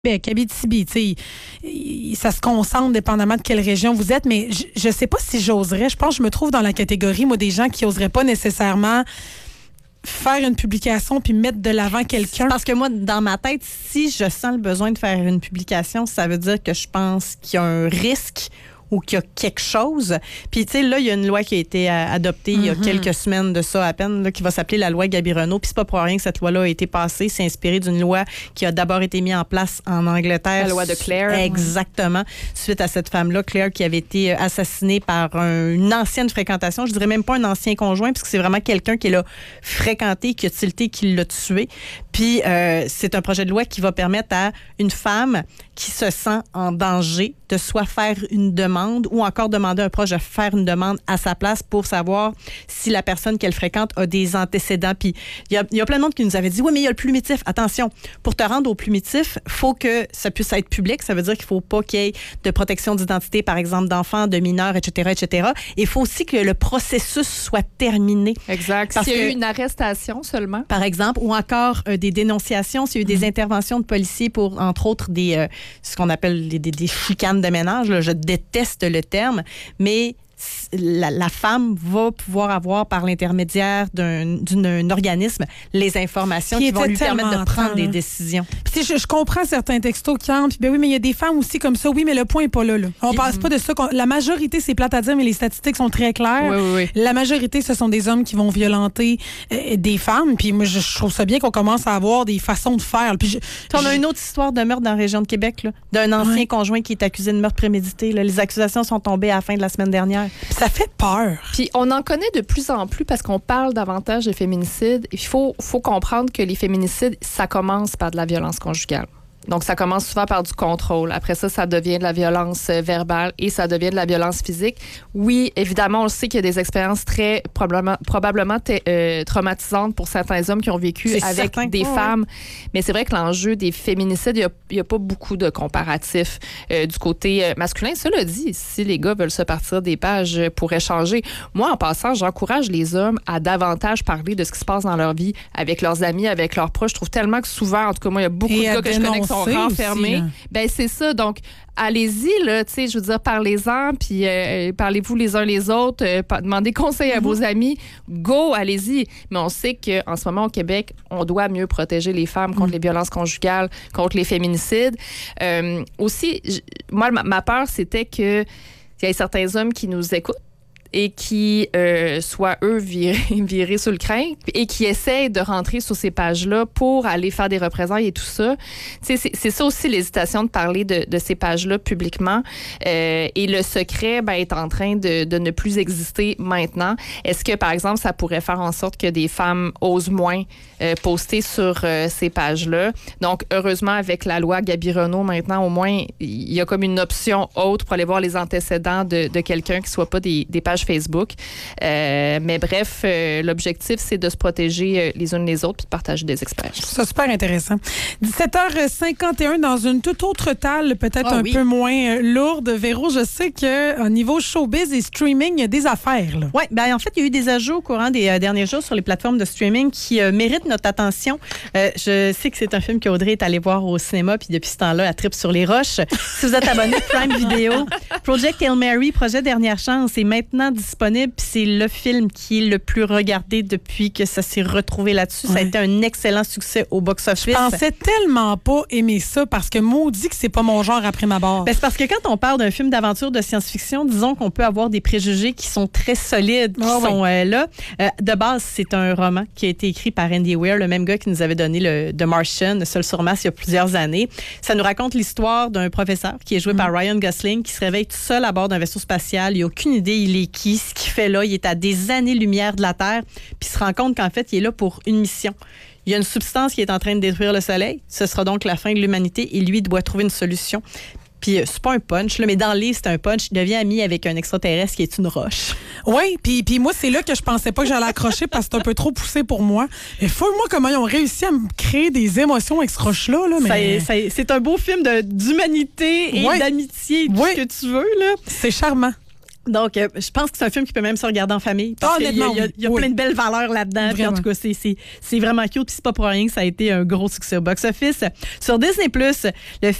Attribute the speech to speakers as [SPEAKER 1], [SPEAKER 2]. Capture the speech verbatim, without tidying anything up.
[SPEAKER 1] Québec, Abitibi, tu sais, ça se concentre dépendamment de quelle région vous êtes, mais je ne sais pas si j'oserais. Je pense que je me trouve dans la catégorie, moi, des gens qui n'oseraient pas nécessairement faire une publication puis mettre de l'avant quelqu'un.
[SPEAKER 2] Parce que moi, dans ma tête, si je sens le besoin de faire une publication, ça veut dire que je pense qu'il y a un risque ou qu'il y a quelque chose. Puis, tu sais, là, il y a une loi qui a été adoptée mm-hmm. il y a quelques semaines de ça à peine, là, qui va s'appeler la loi Gabironneau. Puis, c'est pas pour rien que cette loi-là a été passée. C'est inspiré d'une loi qui a d'abord été mise en place en Angleterre.
[SPEAKER 3] La loi de Clare.
[SPEAKER 2] Exactement. Ouais. Suite à cette femme-là, Clare, qui avait été assassinée par un, une ancienne fréquentation. Je dirais même pas un ancien conjoint, parce que c'est vraiment quelqu'un qui l'a fréquenté, qui a tilté, qui l'a tué. Puis, euh, c'est un projet de loi qui va permettre à une femme qui se sent en danger de soit faire une demande ou encore demander à un proche de faire une demande à sa place pour savoir si la personne qu'elle fréquente a des antécédents. Puis, il y a, y a plein de monde qui nous avait dit, oui, mais il y a le plumitif. Attention, pour te rendre au plumitif, il faut que ça puisse être public. Ça veut dire qu'il ne faut pas qu'il y ait de protection d'identité, par exemple, d'enfants, de mineurs, et cetera, et cetera. Et il faut aussi que le processus soit terminé.
[SPEAKER 3] Exact. S'il y a eu une arrestation seulement.
[SPEAKER 2] Par exemple, ou encore euh, des dénonciations, s'il y a eu des mmh. interventions de policiers pour, entre autres, des, euh, ce qu'on appelle des, des, des chicanes de ménage. Là, je déteste le terme, mais La, la femme va pouvoir avoir par l'intermédiaire d'un, d'un organisme les informations qui, qui vont lui permettre de prendre des décisions.
[SPEAKER 1] Puis, je, je comprends certains textos qui entrent. Puis ben oui, mais il y a des femmes aussi comme ça. Oui, mais le point n'est pas là. là. On ne passe pas de ça. La majorité, c'est plate à dire, mais les statistiques sont très claires.
[SPEAKER 3] Oui, oui, oui.
[SPEAKER 1] La majorité, ce sont des hommes qui vont violenter euh, des femmes. Puis moi, je, je trouve ça bien qu'on commence à avoir des façons de faire. Puis je,
[SPEAKER 2] on a une autre histoire de meurtre dans la région de Québec, là, d'un ancien ouais. conjoint qui est accusé de meurtre prémédité. Là. Les accusations sont tombées à la fin de la semaine dernière.
[SPEAKER 1] Ça fait peur.
[SPEAKER 3] Puis on en connaît de plus en plus parce qu'on parle davantage de féminicides. Il faut, faut comprendre que les féminicides, ça commence par de la violence conjugale. Donc, ça commence souvent par du contrôle. Après ça, ça devient de la violence verbale et ça devient de la violence physique. Oui, évidemment, on sait qu'il y a des expériences très probablement, probablement t- euh, traumatisantes pour certains hommes qui ont vécu
[SPEAKER 2] c'est
[SPEAKER 3] avec
[SPEAKER 2] certain.
[SPEAKER 3] des
[SPEAKER 2] oh,
[SPEAKER 3] femmes.
[SPEAKER 2] Ouais.
[SPEAKER 3] Mais c'est vrai que l'enjeu des féminicides, il n'y a, a pas beaucoup de comparatifs euh, du côté euh, masculin. Cela dit, si les gars veulent se partir des pages pour échanger, moi, en passant, j'encourage les hommes à davantage parler de ce qui se passe dans leur vie avec leurs amis, avec leurs proches. Je trouve tellement que souvent, en tout cas, moi, il y a beaucoup
[SPEAKER 1] et
[SPEAKER 3] de gars que je connais qui sont renfermés.
[SPEAKER 1] Aussi,
[SPEAKER 3] ben c'est ça. Donc, allez-y, là, tu sais, je veux dire, parlez-en, puis euh, parlez-vous les uns les autres, euh, demandez conseil à mm-hmm. vos amis. Go, allez-y. Mais on sait qu'en ce moment, au Québec, on doit mieux protéger les femmes contre mm. les violences conjugales, contre les féminicides. Euh, aussi, j- moi, ma, ma peur, c'était qu'il y ait certains hommes qui nous écoutent et qui euh, soient, eux, virés, virés sur le crin et qui essayent de rentrer sur ces pages-là pour aller faire des représailles et tout ça. Tu sais, c'est, c'est ça aussi l'hésitation de parler de, de ces pages-là publiquement. Euh, et le secret ben, est en train de, de ne plus exister maintenant. Est-ce que, par exemple, ça pourrait faire en sorte que des femmes osent moins euh, poster sur euh, ces pages-là? Donc, heureusement, avec la loi Gabironneau, maintenant, au moins, il y a comme une option autre pour aller voir les antécédents de, de quelqu'un qui ne soit pas des, des pages Facebook. Euh, mais bref, euh, l'objectif, c'est de se protéger euh, les unes les autres puis de partager des expériences.
[SPEAKER 1] Je trouve ça super intéressant. dix-sept heures cinquante et un dans une toute autre table, peut-être oh, un oui. peu moins euh, lourde. Véro, je sais qu'au niveau showbiz et streaming, il y a des affaires.
[SPEAKER 2] Oui, ben en fait, il y a eu des ajouts au courant des euh, derniers jours sur les plateformes de streaming qui euh, méritent notre attention. Euh, je sais que c'est un film qu'Audrey est allée voir au cinéma puis depuis ce temps-là, elle tripe sur les roches. Si vous êtes abonné de Prime Video, Project Hail Mary, projet Dernière Chance, est maintenant disponible, puis c'est le film qui est le plus regardé depuis que ça s'est retrouvé là-dessus. Ouais. Ça a été un excellent succès au box-office.
[SPEAKER 1] Je pensais tellement pas aimer ça parce que maudit que c'est pas mon genre après ma barre.
[SPEAKER 2] Ben, c'est parce que quand on parle d'un film d'aventure de science-fiction, disons qu'on peut avoir des préjugés qui sont très solides, qui oh, sont ouais. euh, là. Euh, de base, c'est un roman qui a été écrit par Andy Weir, le même gars qui nous avait donné le The Martian, le Seul sur Mars, il y a plusieurs années. Ça nous raconte l'histoire d'un professeur qui est joué mm. par Ryan Gosling, qui se réveille tout seul à bord d'un vaisseau spatial. Il n'a aucune idée, il est qui, ce qu'il fait là. Il est à des années-lumière de la Terre, puis il se rend compte qu'en fait, il est là pour une mission. Il y a une substance qui est en train de détruire le Soleil. Ce sera donc la fin de l'humanité et lui, il doit trouver une solution. Puis c'est pas un punch, là, mais dans le livre, c'est un punch. Il devient ami avec un extraterrestre qui est une roche.
[SPEAKER 1] Oui, puis, puis moi, c'est là que je pensais pas que j'allais accrocher parce que c'est un peu trop poussé pour moi. Et faut-moi comment ils ont réussi à me créer des émotions avec ce roche-là. Là, mais...
[SPEAKER 2] ça, ça, c'est un beau film de, d'humanité et ouais. d'amitié, tout ouais. ce que tu veux. Là.
[SPEAKER 1] C'est charmant.
[SPEAKER 2] Donc, euh, je pense que c'est un film qui peut même se regarder en famille. Parce
[SPEAKER 1] Ah,
[SPEAKER 2] qu'il y a,
[SPEAKER 1] honnêtement,
[SPEAKER 2] il y a, il y a
[SPEAKER 1] oui.
[SPEAKER 2] plein de belles valeurs là-dedans. Puis en
[SPEAKER 1] Vraiment.
[SPEAKER 2] tout cas, c'est, c'est, c'est vraiment cute. Puis c'est pas pour rien que ça a été un gros succès au box-office. Sur Disney plus, le